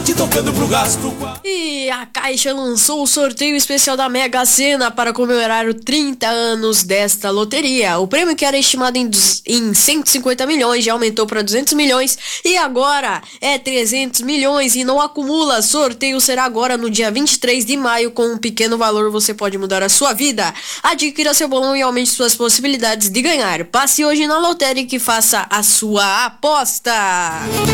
Tocando pro gasto. E a Caixa lançou o sorteio especial da Mega Sena para comemorar os 30 anos desta loteria. O prêmio, que era estimado em 150 milhões, já aumentou para 200 milhões e agora é 300 milhões e não acumula. Sorteio será agora no dia 23 de maio. Com um pequeno valor você pode mudar a sua vida. Adquira seu bolão e aumente suas possibilidades de ganhar. Passe hoje na Lotérica e faça a sua aposta.